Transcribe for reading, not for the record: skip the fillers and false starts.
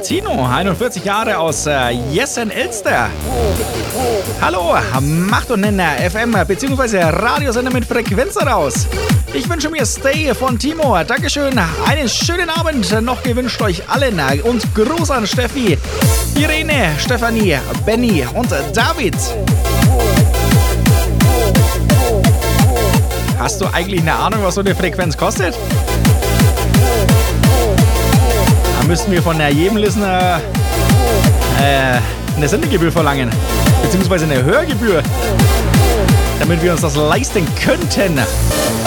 Tino, 41 Jahre aus Jessen-Elster. Hallo, macht und einen FM bzw. Radiosender mit Frequenz raus. Ich wünsche mir Stay von Timo. Dankeschön. Einen schönen Abend noch gewünscht euch allen. Und Gruß an Steffi, Irene, Stefanie, Benny und David. Hast du eigentlich eine Ahnung, was so eine Frequenz kostet? Da müssten wir von jedem Listener eine Sendegebühr verlangen. Beziehungsweise eine Hörgebühr. Damit wir uns das leisten könnten.